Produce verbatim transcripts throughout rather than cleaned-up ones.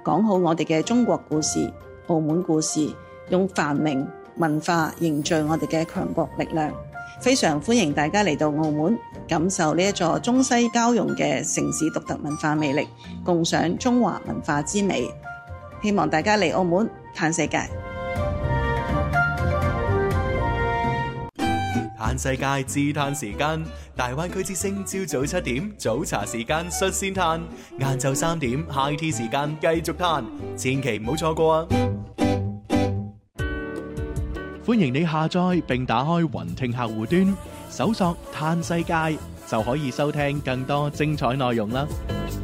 講好我哋嘅中國故事、澳門故事，用繁榮文化凝聚我哋嘅強國力量。非常歡迎大家嚟到澳門，感受呢一座中西交融嘅城市獨特文化魅力，共賞中華文化之美。希望大家嚟澳門嘆世界。 嘆世界自嘆時間，大灣區之聲朝早七點早茶時間率先嘆，晏晝三點 high tea 時間繼續嘆，千祈唔好錯過啊！ 歡迎你下載並打開雲聽客戶端，搜索嘆世界就可以收聽更多精彩內容啦。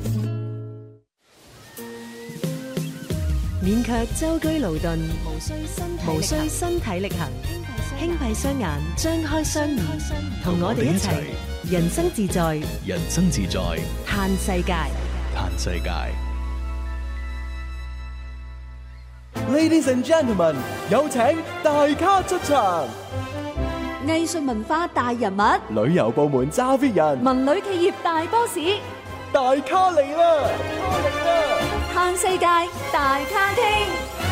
免卻舟車勞頓，無需身體力行，無需身體力行，輕閉雙眼，張開雙耳，同我哋一齊人生自在， 人生自在， 嘆世界， 嘆世界。 Ladies and gentlemen， 有請大咖出場。 藝術文化大人物， 旅遊部門揸 fit 人， 文旅企業大 boss， 大咖嚟啦！ 嘆世界大咖廳。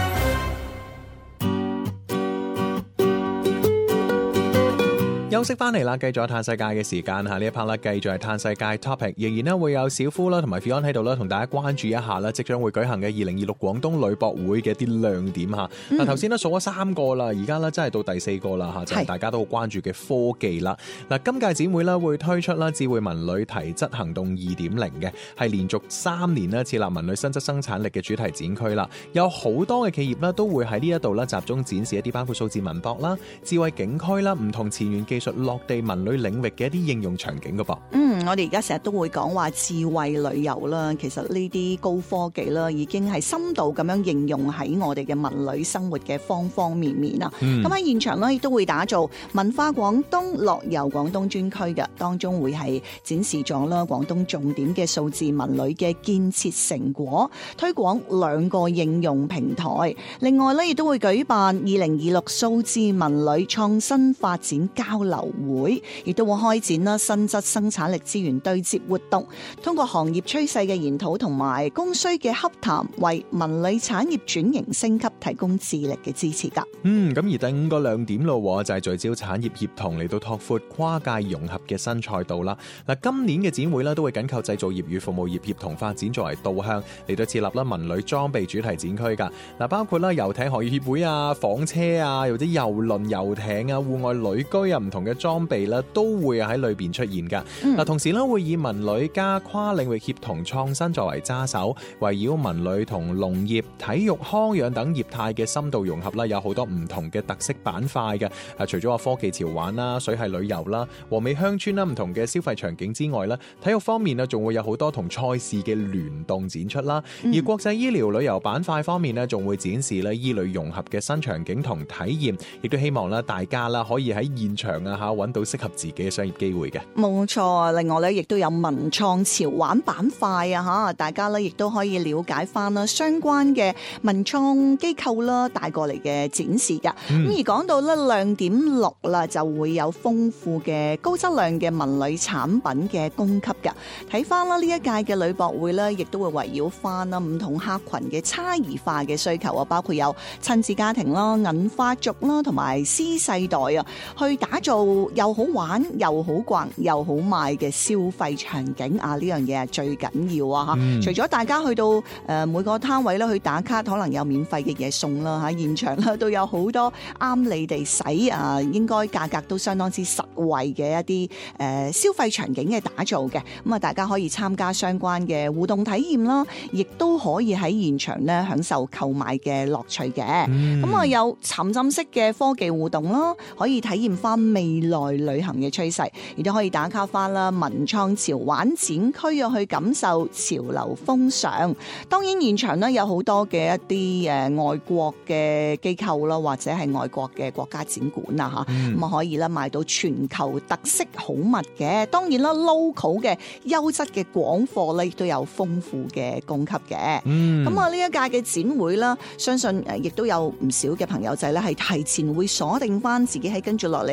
休息翻嚟啦，繼續嘆世界嘅時間嚇，呢一 part 啦，繼續係嘆世界 topic， 仍然咧會有小夫啦同埋 Fion 喺度啦，同大家關注一下啦，即將會舉行嘅二零二六廣東旅博會嘅一啲亮點嚇。嗱頭先咧數咗三個啦，而家咧真係到第四個啦嚇，就係、是、大家都好關注嘅科技啦。嗱，今屆展會咧會推出啦智慧文旅提質行動二點零嘅，係連續三年咧設立文旅新質生產力嘅主題展區啦。有好多嘅企業咧都會喺呢一度咧集中展示一啲包括數字文博啦、智慧景區啦、唔同前沿技術落地文旅領域嘅一啲應用場景噶噃。 嗯，我哋而家成日都會講話智慧旅遊啦，其實呢啲高科技啦，已經係深度咁樣應用喺我哋嘅文旅生活嘅方方面面啦。咁喺、嗯、現場呢，亦都會打造文化廣東、樂遊廣東專區嘅，當中會係展示咗啦廣東重點嘅數字文旅嘅建設成果，推廣兩個應用平台。另外呢，亦都會舉辦二零二六數字文旅創新發展交流會，亦都會開展啦新質生產力資源對接活動，通過行業趨勢嘅研討同埋供需嘅洽談，為文旅產業轉型升級提供智力嘅支持噶。 嗯，咁而第五個亮點咯，就係聚焦產業協同嚟到拓闊跨界融合嘅新賽道啦。嗱，今年嘅展會咧都會緊扣製造業與服務業協同發展作為導向，嚟到設立啦文旅裝備主題展區噶。嗱，包括啦遊艇行業協會啊、房車啊，或者郵輪、遊艇啊、戶外旅居啊，唔同嘅裝備啦，都會喺裏邊出現噶。嗱、嗯，同時咧會以文旅加跨領域協同創新作為揸手，圍繞文旅同農業、體育、康養等業態嘅深度融合啦，有好多唔同嘅特色板塊嘅。啊，除咗話科技潮玩啦、水系旅遊啦、和美鄉村啦，唔同嘅消費場景之外咧，體育方面啊，仲會有好多同賽事嘅聯動展出啦。嗯、而國際醫療旅遊板塊方面咧，仲會展示咧醫旅融合嘅新場景同體驗，亦都希望咧大家啦可以喺現場啊吓揾到適合自己嘅商業機會嘅。 冇錯，另外咧亦都有文創潮玩板塊啊吓，大家咧亦都可以了解翻啦相關嘅文創機構啦帶過嚟嘅展示噶。咁、嗯、而講到咧亮點六啦，就會有豐富嘅高質量嘅文旅產品嘅供給噶。睇翻啦呢一屆嘅旅博會咧，亦都會圍繞翻啦唔同客群嘅差異化嘅需求啊，包括有親子家庭啦、銀髮族啦同埋 C 世代啊，去打造又好玩又好逛又好賣嘅消費場景啊！呢樣嘢係最緊要啊！吓、嗯，除咗大家去到誒、呃、每個攤位咧去打卡，可能有免費嘅嘢送啦吓，現場咧都有好多啱你哋使啊，應該價格都相當之實惠嘅一啲誒、呃、消費場景嘅打造嘅。咁啊，大家可以參加相關嘅互動體驗啦，亦都可以喺現場咧享受購買嘅樂趣嘅。咁啊、嗯，有沉浸式嘅科技互動啦，可以體驗翻未來旅行嘅趨勢，亦都可以打卡翻啦文創潮玩展區啊，去感受潮流風尚。當然現場咧有好多嘅一啲誒外國嘅機構啦，或者係外國嘅國家展館啊吓，咁啊、嗯、可以咧買到全球特色好物嘅。當然啦 ，local 嘅優質嘅廣貨咧亦都有豐富嘅供給嘅。咁啊呢一屆嘅展會啦，相信誒亦都有唔少嘅朋友仔咧係提前會鎖定翻自己喺跟住落嚟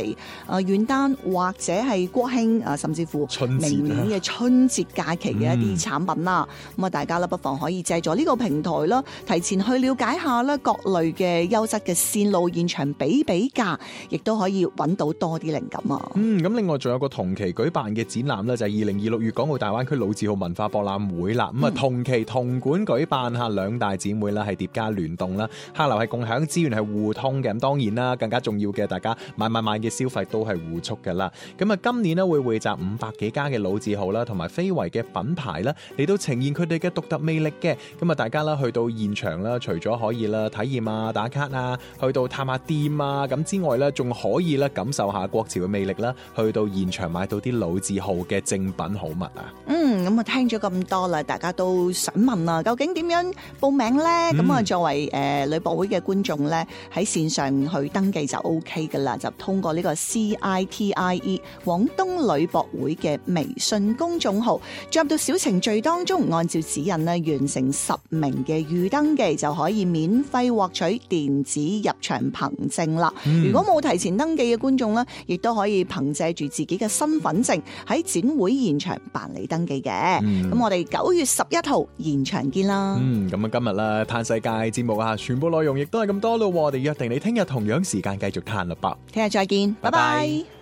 誒元旦或者係國慶啊，甚至乎春節啊明年嘅春節假期嘅一啲產品啦。咁啊、嗯，大家咧不妨可以借助呢個平台啦，提前去了解下啦各類嘅優質嘅線路現場比比價，亦都可以揾到多啲靈感啊。 嗯，咁另外仲有個同期舉辦嘅展覽咧，就係二零二六粵港澳大灣區老字號文化博覽會啦。咁啊、嗯，同期同館舉辦嚇兩大展會啦，係疊加聯動啦，客流係共享，資源係互通嘅。咁當然啦，更加重要嘅，大家買買買嘅消費都係互促嘅啦。咁啊，今年咧會匯集五百幾家嘅老字號啦，同埋非遺嘅品牌啦，嚟到呈現佢哋嘅獨特魅力嘅。咁啊，大家啦去到現場啦，除咗可以啦體驗啊、打卡啊，去到探下店啊咁之外咧，仲可以咧感受下國潮嘅魅力啦，去到現場買到啲老字號嘅正品好物啊。 嗯，咁啊聽咗咁多啦，大家都想問啊，究竟點樣報名呢？咁啊、嗯，作為誒旅博會嘅觀眾咧，喺線上去登記就 O K 噶啦，就通過呢個 C I T I E 廣東旅博會嘅微信公眾號，進入到小程序當中，按照指引咧完成實名嘅預登記，就可以免費獲取電子入場憑證啦。嗯、如果冇提前登記嘅觀眾咧，亦都可以憑借住自己嘅身份證喺展會現場辦理登記嘅。咁、嗯、我哋九月十一號現場見啦。 嗯，咁啊今日啦嘆世界節目啊，全部內容亦都係咁多咯。我哋約定你聽日同樣時間繼續嘆啦噃。 聽日再見，拜拜。